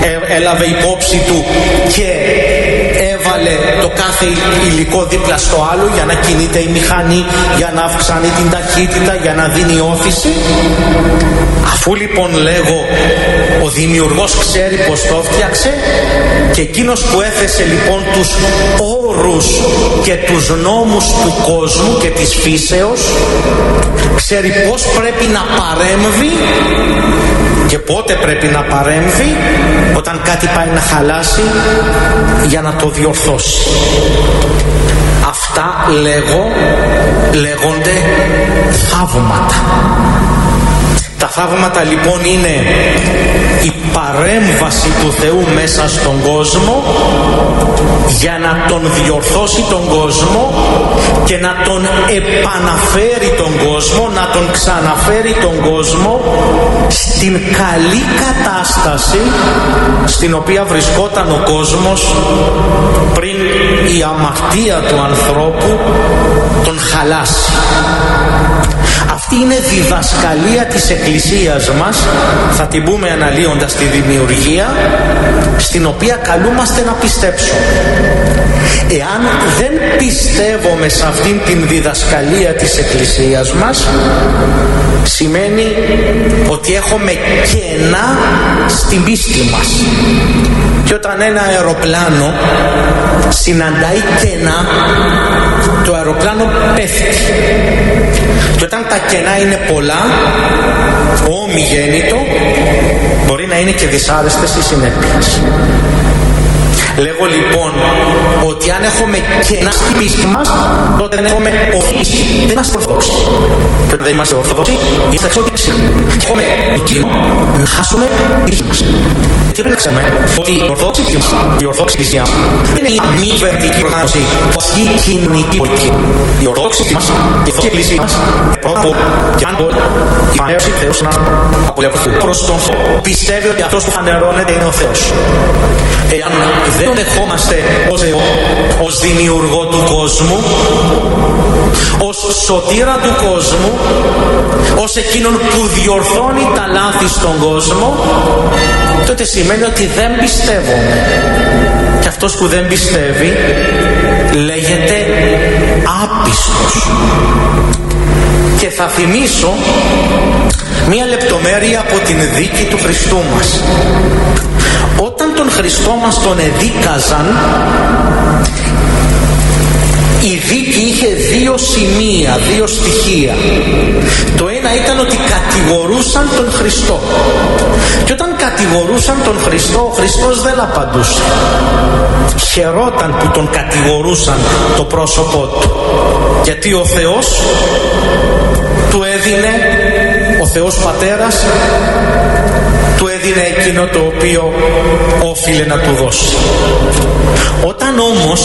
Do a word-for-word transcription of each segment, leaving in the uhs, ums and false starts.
έλαβε υπόψη του και έβαλε το κάθε υλικό δίπλα στο άλλο για να κινείται η μηχανή, για να αυξάνει την ταχύτητα, για να δίνει όθηση. Αφού λοιπόν λέγω ο δημιουργός ξέρει πως το φτιάξε, και εκείνος που έθεσε λοιπόν τους όρους και τους νόμους του κόσμου και της φύσεως ξέρει πως πρέπει να παρέμβει και πότε πρέπει να παρέμβει όταν κάτι πάει να χαλάσει για να το διορθώσει. Αυτά λέγω, λέγονται θαύματα. Τα θαύματα λοιπόν είναι η παρέμβαση του Θεού μέσα στον κόσμο για να τον διορθώσει τον κόσμο και να τον επαναφέρει τον κόσμο, να τον ξαναφέρει τον κόσμο στην καλή κατάσταση στην οποία βρισκόταν ο κόσμος πριν η αμαρτία του ανθρώπου τον χαλάσει. Αυτή είναι διδασκαλία της Εκκλησίας μας, θα την πούμε αναλύοντας τη δημιουργία, στην οποία καλούμαστε να πιστέψουμε. Εάν δεν πιστεύουμε σε αυτήν την διδασκαλία της Εκκλησίας μας, σημαίνει ότι έχουμε κενά στην πίστη μας. Και όταν ένα αεροπλάνο συναντάει κενά, το αεροπλάνο πέφτει. Και όταν τα κενά είναι πολλά, ομιγέννητο, μπορεί να είναι και δυσάρεστες οι συνέπειες. Λέγω λοιπόν ότι αν έχουμε κενά στην πίστη μας, τότε δεν έχουμε ορθήσει, δεν είμαστε ορθόδοξοι. Και όταν δεν είμαστε ορθόδοξοι, είμαστε εξωτήξοι. Και έχουμε κίνδυνο να χάσουμε την πίστη μας. Τι πρέπει να ξέρουμε ότι η Ορθόδοξη η Ορθόδοξη Εκκλησία δεν είναι μια μη κυβερνητική οργάνωση που ασκεί κοινωνική πολιτική. Η Ορθόδοξη μας, η Ορθόδοξη Εκκλησία μας, πρώτα απ' όλα και πάνω απ' όλα, η φανέρωση του Θεού στον άνθρωπο. Από προς τον Θεό πιστεύει ότι αυτός που φανερώνεται είναι ο Θεός. Εάν δεν τον δεχόμαστε ως Θεό, ως δημιουργό του κόσμου, ως σωτήρα του κόσμου, ως εκείνον που διορθώνει τα λάθη στον κόσμο, τότε σημαίνει ότι δεν πιστεύουμε. Και αυτός που δεν πιστεύει λέγεται άπιστος. Και θα θυμίσω μία λεπτομέρεια από την δίκη του Χριστού μας. Όταν τον Χριστό μας τον εδίκαζαν, η δίκη είχε δύο σημεία, δύο στοιχεία. Το ένα ήταν ότι κατηγορούσαν τον Χριστό. Και όταν κατηγορούσαν τον Χριστό, ο Χριστός δεν απαντούσε. Χαιρόταν που τον κατηγορούσαν το πρόσωπό του. Γιατί ο Θεός του έδινε, ο Θεός Πατέρας του έδινε εκείνο το οποίο όφιλε να του δώσει. Όταν όμως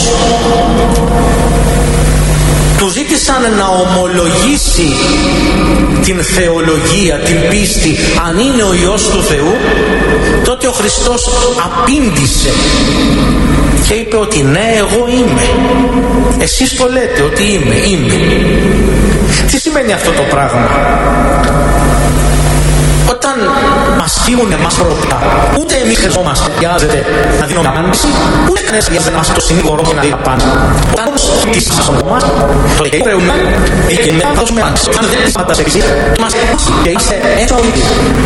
του ζήτησαν να ομολογήσει την θεολογία, την πίστη, αν είναι ο Υιός του Θεού, τότε ο Χριστός απήντησε και είπε ότι ναι, εγώ είμαι. Εσείς το λέτε ότι είμαι, είμαι. Τι σημαίνει αυτό το πράγμα? Όταν μας φύγουν εμάς προπτά, ούτε εμείς χρειαζόμαστε να δίνουμε απάντηση, ούτε κανένας χρειάζεται να μας το συνήγορο και να δει απάντηση. Όταν όμως τις μας από εμάς, το και πρέπει να δώσουμε απάντηση. Αν δεν τις απάντησες εσείς, μας και είστε έτσι όλοι.